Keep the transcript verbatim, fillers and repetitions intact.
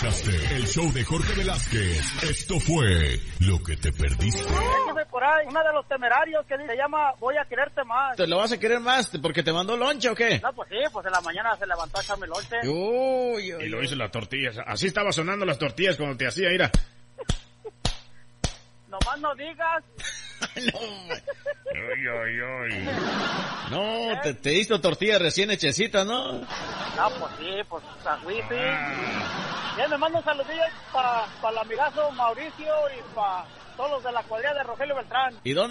Escuchaste el show de Jorge Velázquez. Esto fue lo que te perdiste. Por ahí, una de los temerarios que se llama Voy a quererte más. ¿Te lo vas a querer más porque te mandó lonche o qué? No, pues sí, pues en la mañana se levantó a echarme lonche. Uy, uy, y lo hizo las tortillas. Así estaba sonando las tortillas cuando te hacía, mira. Nomás no digas. No, ay, ay, ay. No, te, te hizo tortillas recién hechecitas, ¿no? No, pues sí, pues a wifi. Ah. Ya me mando un saludillo para pa el amigazo Mauricio y para todos los de la cuadrilla de Rogelio Beltrán. ¿Y dónde?